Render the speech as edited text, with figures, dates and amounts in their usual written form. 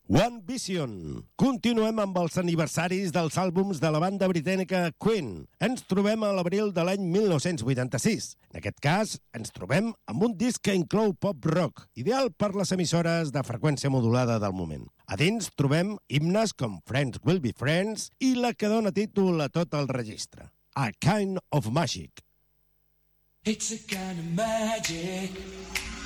One Vision. Continuem amb els aniversaris dels àlbums de la banda britànica Queen. Ens trobem a l'abril de l'any 1986. En aquest cas, ens trobem amb un disc que inclou pop-rock, ideal per les emissores de freqüència modulada del moment. A dins trobem himnes com Friends Will Be Friends i la que dona títol a tot el registre, A Kind of Magic. It's a kind of magic.